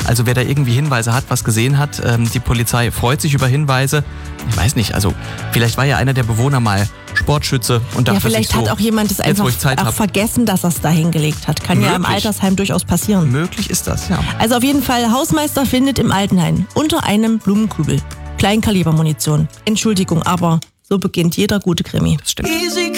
Also wer da irgendwie Hinweise hat, was gesehen hat, die Polizei freut sich über Hinweise. Ich weiß nicht, also vielleicht war ja einer der Bewohner mal Sportschütze und dachte vielleicht sich so, hat auch jemand es jetzt, wo einfach ich Zeit auch hab. vergessen, dass er es da hingelegt hat. Kann ja im Möglich. Altersheim durchaus passieren. Möglich ist das, ja. Also auf jeden Fall, Hausmeister findet im Altenheim unter einem Blumenkübel Kleinkalibermunition. Entschuldigung, aber so beginnt jeder gute Krimi. Das stimmt. Easy